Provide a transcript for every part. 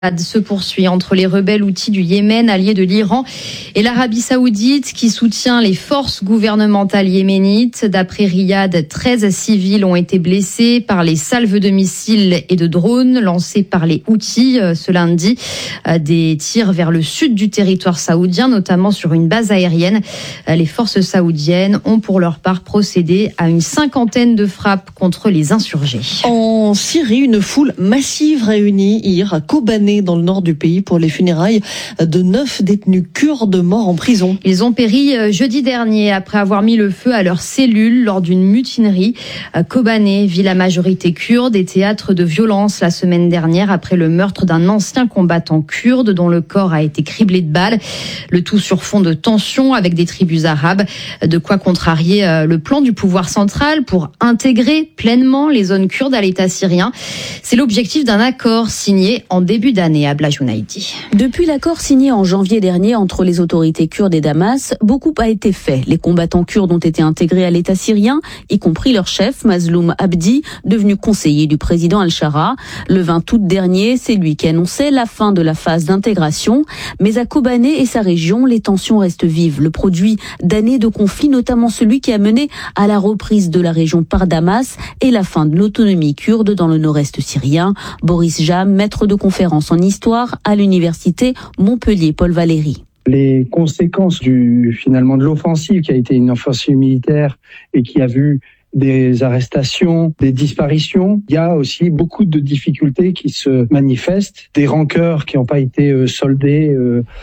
Se poursuit entre les rebelles houthis du Yémen, alliés de l'Iran, et l'Arabie Saoudite qui soutient les forces gouvernementales yéménites. D'après Riyad, 13 civils ont été blessés par les salves de missiles et de drones lancés par les Houthis ce lundi. Des tirs vers le sud du territoire saoudien, notamment sur une base aérienne. Les forces saoudiennes ont pour leur part procédé à une 50aine de frappes contre les insurgés. En Syrie, une foule massive réunie hier à Kobané, dans le nord du pays, pour les funérailles de 9 détenus kurdes morts en prison. Ils ont péri jeudi dernier après avoir mis le feu à leurs cellules lors d'une mutinerie. Kobané, ville à majorité kurde, et théâtre de violence la semaine dernière après le meurtre d'un ancien combattant kurde dont le corps a été criblé de balles. Le tout sur fond de tensions avec des tribus arabes. De quoi contrarier le plan du pouvoir central pour intégrer pleinement les zones kurdes à l'État syrien. C'est l'objectif d'un accord signé en début d'année à Blajounaïdi. Depuis l'accord signé en janvier dernier entre les autorités kurdes et Damas, beaucoup a été fait. Les combattants kurdes ont été intégrés à l'État syrien, y compris leur chef, Mazloum Abdi, devenu conseiller du président Al-Shara. Le 20 août dernier, c'est lui qui annonçait la fin de la phase d'intégration. Mais à Kobané et sa région, les tensions restent vives. Le produit d'années de conflits, notamment celui qui a mené à la reprise de la région par Damas et la fin de l'autonomie kurde dans le nord-est syrien. Boris Jam, maître de conférence en histoire à l'université Montpellier Paul Valéry. Les conséquences de l'offensive qui a été une offensive militaire et qui a vu des arrestations, des disparitions. Il y a aussi beaucoup de difficultés qui se manifestent, des rancœurs qui n'ont pas été soldées,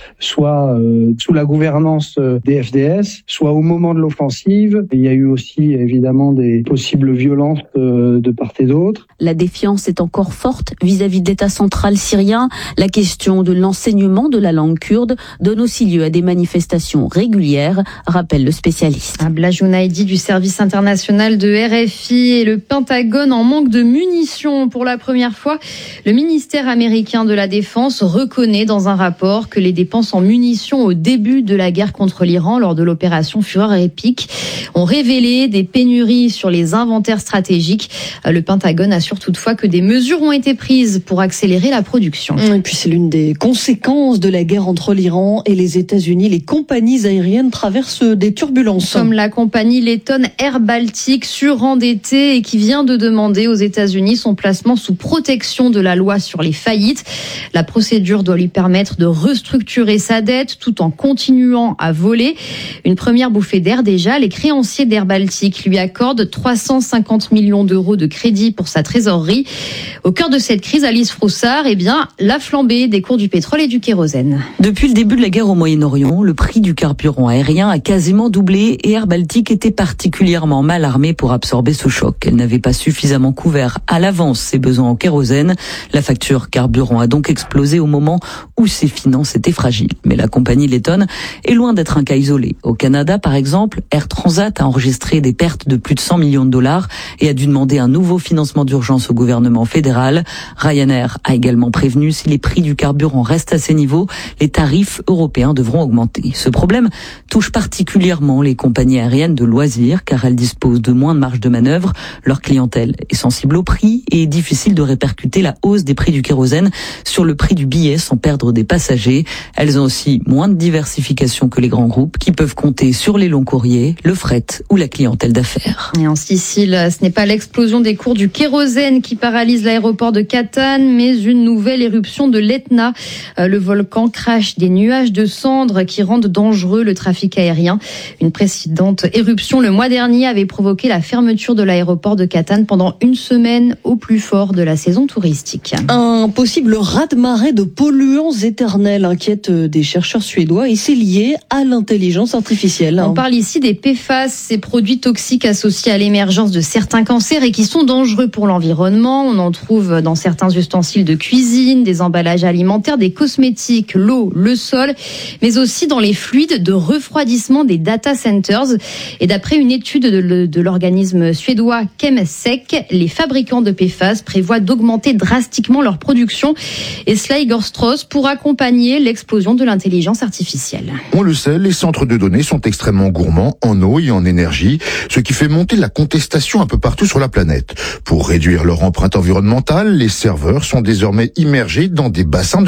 soit sous la gouvernance des FDS, soit au moment de l'offensive. Il y a eu aussi évidemment des possibles violences de part et d'autre. La défiance est encore forte vis-à-vis de l'État central syrien. La question de l'enseignement de la langue kurde donne aussi lieu à des manifestations régulières, rappelle le spécialiste. Blajounaïdi du service international de RFI et le Pentagone en manque de munitions. Pour la première fois, le ministère américain de la Défense reconnaît dans un rapport que les dépenses en munitions au début de la guerre contre l'Iran lors de l'opération Fureur épique ont révélé des pénuries sur les inventaires stratégiques. Le Pentagone assure toutefois que des mesures ont été prises pour accélérer la production. Et puis c'est l'une des conséquences de la guerre entre l'Iran et les États-Unis. Les compagnies aériennes traversent des turbulences. Comme la compagnie lettonne Air Baltic, surendettée et qui vient de demander aux États-Unis son placement sous protection de la loi sur les faillites. La procédure doit lui permettre de restructurer sa dette tout en continuant à voler. Une première bouffée d'air déjà, les créanciers d'Air Baltic lui accordent 350 millions d'euros de crédit pour sa trésorerie. Au cœur de cette crise, Alice Froussard, la flambée des cours du pétrole et du kérosène. Depuis le début de la guerre au Moyen-Orient, le prix du carburant aérien a quasiment doublé et Air Baltic était particulièrement mal armée pour absorber ce choc. Elle n'avait pas suffisamment couvert à l'avance ses besoins en kérosène. La facture carburant a donc explosé au moment où ses finances étaient fragiles. Mais la compagnie lettonne est loin d'être un cas isolé. Au Canada, par exemple, Air Transat a enregistré des pertes de plus de 100 millions de dollars et a dû demander un nouveau financement d'urgence au gouvernement fédéral. Ryanair a également prévenu, si les prix du carburant restent à ces niveaux, les tarifs européens devront augmenter. Ce problème touche particulièrement les compagnies aériennes de loisirs car elles disposent de moins de marge de manœuvre. Leur clientèle est sensible au prix et difficile de répercuter la hausse des prix du kérosène sur le prix du billet sans perdre des passagers. Elles ont aussi moins de diversification que les grands groupes qui peuvent compter sur les longs courriers, le fret ou la clientèle d'affaires. Et en Sicile, ce n'est pas l'explosion des cours du kérosène qui paralyse l'aéroport de Catane, mais une nouvelle éruption de l'Etna. Le volcan crache des nuages de cendres qui rendent dangereux le trafic aérien. Une précédente éruption le mois dernier avait provoqué la fermeture de l'aéroport de Catane pendant une semaine au plus fort de la saison touristique. Un possible raz-de-marée de polluants éternels inquiète des chercheurs suédois et c'est lié à l'intelligence artificielle. On parle ici des PFAS, ces produits toxiques associés à l'émergence de certains cancers et qui sont dangereux pour l'environnement. On en trouve dans certains ustensiles de cuisine, des emballages alimentaires, des cosmétiques, l'eau, le sol, mais aussi dans les fluides de refroidissement des data centers. Et d'après une étude de l'organisme suédois Chemsec, les fabricants de PFAS prévoient d'augmenter drastiquement leur production. Et cela, Igor Strauss, pour accompagner l'explosion de l'intelligence artificielle. On le sait, les centres de données sont extrêmement gourmands en eau et en énergie, ce qui fait monter la contestation un peu partout sur la planète. Pour réduire leur empreinte environnementale, les serveurs sont désormais immergés dans des bassins de